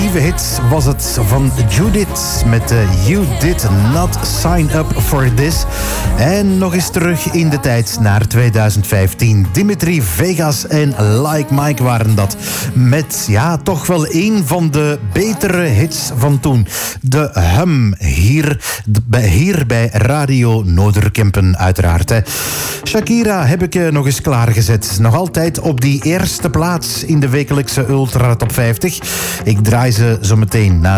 definitieve hit was het van Judith met You Did Not Sign Up For This. En nog eens terug in de tijd naar 2015. Dimitri Vegas en Like Mike waren dat. Met ja, toch wel een van de betere hits van toen. De Hum hier bij Radio Noorderkempen uiteraard. Hè. Shakira heb ik nog eens klaargezet. Nog altijd op die eerste plaats in de wekelijkse Ultra Top 50. Ik draai ze zo meteen na